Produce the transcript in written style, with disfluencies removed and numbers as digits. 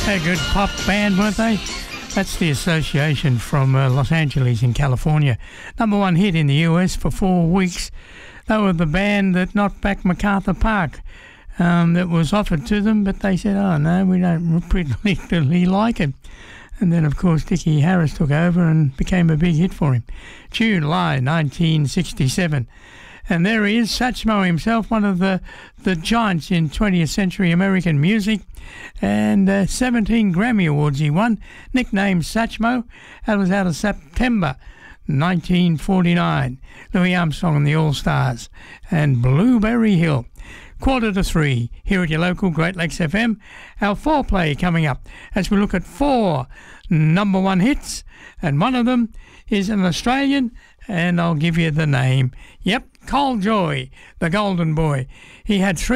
A good pop band, weren't they? That's the Association from Los Angeles in California. Number one hit in the US for 4 weeks. They were the band that knocked back MacArthur Park. That was offered to them, but they said, oh no, we don't particularly like it. And then, of course, Dickie Harris took over and became a big hit for him. July 1967. And there he is, Satchmo himself, one of the giants in 20th century American music. And 17 Grammy Awards he won, nicknamed Satchmo. That was out of September 1949. Louis Armstrong and the All-Stars and Blueberry Hill. 2:45 here at your local Great Lakes FM. Our foreplay coming up as we look at 4 number one hits, and one of them is an Australian, and I'll give you the name. Yep, Cole Joy, the Golden Boy. He had 3